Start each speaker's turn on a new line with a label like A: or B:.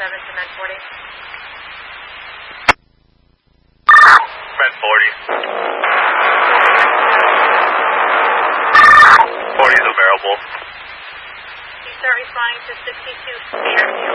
A: to Med 40.
B: Med 40. 40 is available.
A: You start responding to 62 Fairfield.